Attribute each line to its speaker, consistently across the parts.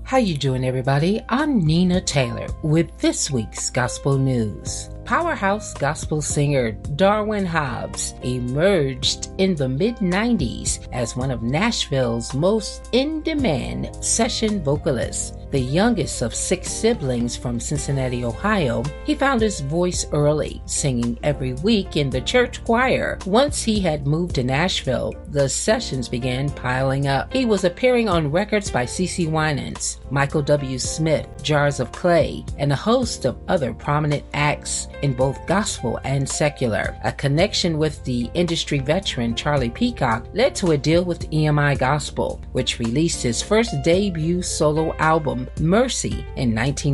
Speaker 1: How you doing, everybody? I'm Nina Taylor with this week's Gospel News. Powerhouse gospel singer Darwin Hobbs emerged in the mid-90s as one of Nashville's most in-demand session vocalists. The youngest of 6 siblings from Cincinnati, Ohio, he found his voice early, singing every week in the church choir. Once he had moved to Nashville, the sessions began piling up. He was appearing on records by CeCe Winans, Michael W. Smith, Jars of Clay, and a host of other prominent acts in both gospel and secular. A connection with the industry veteran Charlie Peacock led to a deal with EMI Gospel, which released his first debut solo album, Mercy, in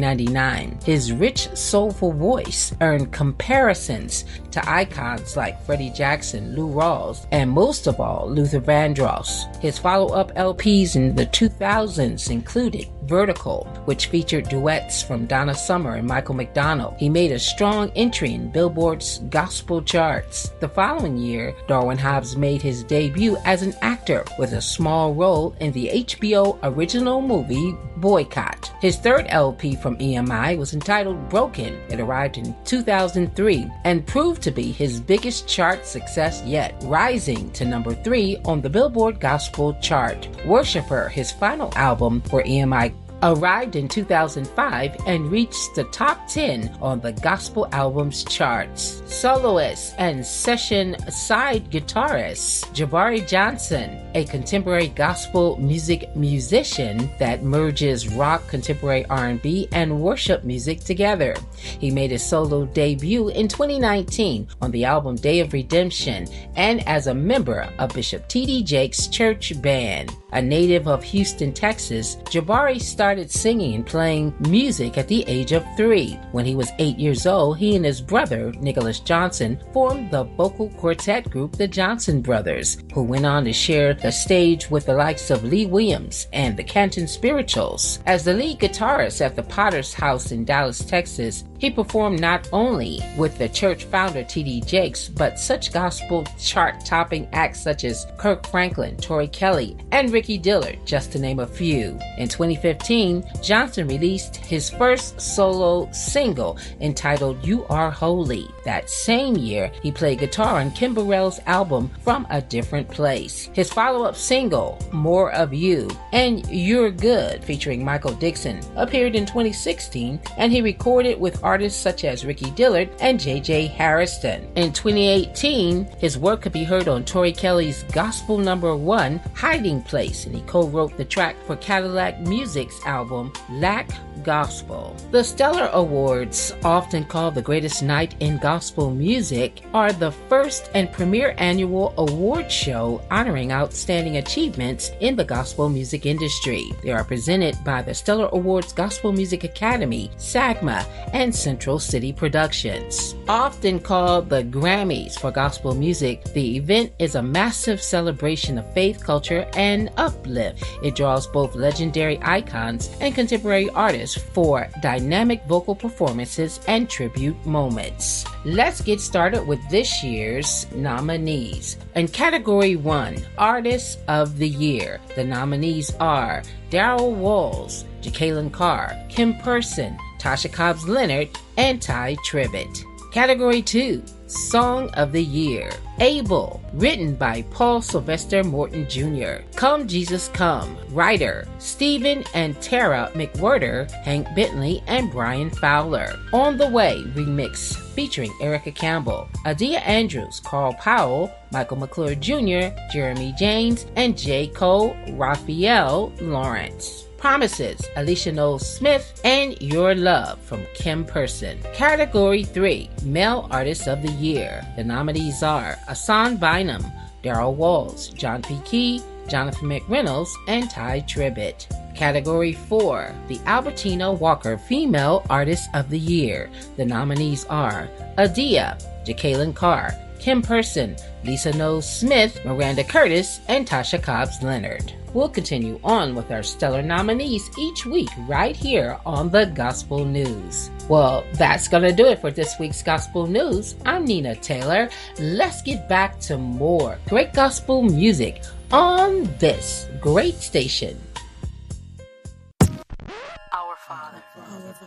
Speaker 1: 1999. His rich, soulful voice earned comparisons to icons like Freddie Jackson, Lou Rawls, and most of all, Luther Vandross. His follow-up LPs in the 2000s included Vertical, which featured duets from Donna Summer and Michael McDonald. He made a strong entry in Billboard's gospel charts. The following year, Darwin Hobbs made his debut as an actor with a small role in the HBO original movie Boycott. His third LP from EMI was entitled Broken. It arrived in 2003 and proved to be his biggest chart success yet, rising to number 3 on the Billboard Gospel chart. Worshipper, his final album for EMI, arrived in 2005 and reached the top 10 on the gospel albums charts. Soloist and session side guitarist Jabari Johnson, a contemporary gospel music musician that merges rock, contemporary R&B, and worship music together. He made his solo debut in 2019 on the album Day of Redemption and as a member of Bishop T.D. Jakes' church band. A native of Houston, Texas, Jabari started singing and playing music at the age of 3. When he was 8 years old, he and his brother, Nicholas Johnson, formed the vocal quartet group The Johnson Brothers, who went on to share the stage with the likes of Lee Williams and the Canton Spirituals. As the lead guitarist at the Potter's House in Dallas, Texas, he performed not only with the church founder T.D. Jakes, but such gospel chart-topping acts such as Kirk Franklin, Tori Kelly, and Ricky Dillard, just to name a few. In 2015, Johnson released his first solo single entitled You Are Holy. That same year, he played guitar on Kim Burrell's album From a Different Place. His follow-up single, More of You and You're Good, featuring Michael Dixon, appeared in 2016, and he recorded with artists such as Ricky Dillard and J.J. Harrison. In 2018, his work could be heard on Tori Kelly's gospel #1, Hiding Place, and he co-wrote the track for Cadillac Music's album, Lack Gospel. The Stellar Awards, often called the greatest night in gospel music, are the first and premier annual award show honoring outstanding achievements in the gospel music industry. They are presented by the Stellar Awards Gospel Music Academy, SAGMA, and Central City Productions. Often called the Grammys for gospel music, the event is a massive celebration of faith, culture, and uplift. It draws both legendary icons and contemporary artists for dynamic vocal performances and tribute moments. Let's get started with this year's nominees. In Category 1, Artist of the Year, the nominees are Darryl Walls, Jekalyn Carr, Kim Person, Tasha Cobbs Leonard, and Ty Tribbett. Category 2, Song of the Year, Abel, written by Paul Sylvester Morton Jr. Come Jesus Come, writer Stephen and Tara McWhirter, Hank Bentley, and Brian Fowler. On the Way remix featuring Erica Campbell, Adia Andrews, Carl Powell, Michael McClure Jr., Jeremy James, and J. Cole Raphael Lawrence. Promises, Alicia Knowles-Smith, and Your Love from Kim Person. Category 3, Male Artist of the Year. The nominees are Asan Bynum, Darryl Walls, John P. Key, Jonathan McReynolds, and Ty Tribbett. Category 4, the Albertina Walker Female Artist of the Year. The nominees are Adia, Jekalyn Carr, Kim Person, Lisa Knowles-Smith, Miranda Curtis, and Tasha Cobbs Leonard. We'll continue on with our stellar nominees each week right here on the Gospel News. Well, that's going to do it for this week's Gospel News. I'm Nina Taylor. Let's get back to more great gospel music on this great station.
Speaker 2: Father,